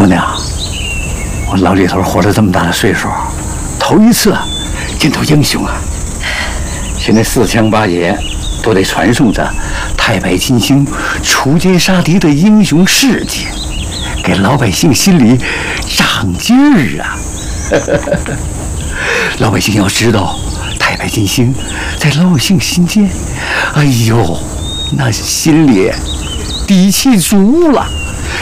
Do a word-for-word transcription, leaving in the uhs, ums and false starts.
姑娘，我老李头活了这么大的岁数，头一次见到英雄啊！现在四乡八野都得传颂着太白金星出街杀敌的英雄事迹，给老百姓心里长劲儿啊！老百姓要知道，太白金星在老百姓心间，哎呦，那心里底气足了。